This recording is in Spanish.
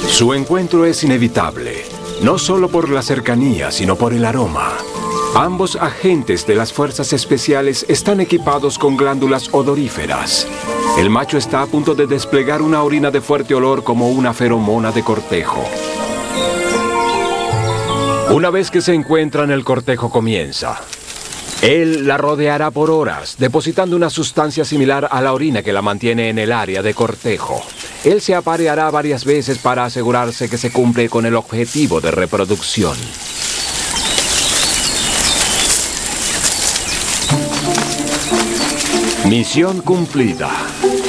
Su encuentro es inevitable, no solo por la cercanía, sino por el aroma. Ambos agentes de las fuerzas especiales están equipados con glándulas odoríferas. El macho está a punto de desplegar una orina de fuerte olor como una feromona de cortejo. Una vez que se encuentran, el cortejo comienza. Él la rodeará por horas, depositando una sustancia similar a la orina que la mantiene en el área de cortejo. Él se apareará varias veces para asegurarse que se cumple con el objetivo de reproducción. Misión cumplida.